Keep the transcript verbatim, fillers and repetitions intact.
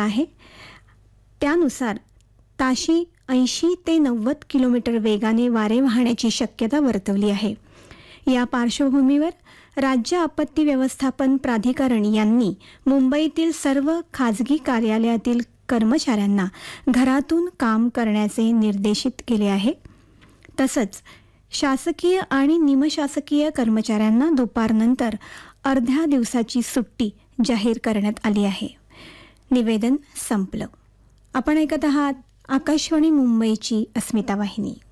आहे. त्यानुसार ताशी ऐंशी ते नव्वद किलोमीटर वेगाने वारे वाहण्याची शक्यता वर्तवली आहे. या पार्श्वभूमीवर राज्य आपत्ती व्यवस्थापन प्राधिकरण यांनी मुंबईतील सर्व खाजगी कार्यालयातील कर्मचाऱ्यांना घरातून काम करण्याचे निर्देशित केले आहे. तसंच शासकीय आणि निमशासकीय कर्मचाऱ्यांना दुपारनंतर अर्ध्या दिवसाची सुट्टी जाहीर करण्यात आली आहे. निवेदन संपलं. आपण ऐकत आहात आकाशवाणी मुंबईची अस्मिता वाहिनी.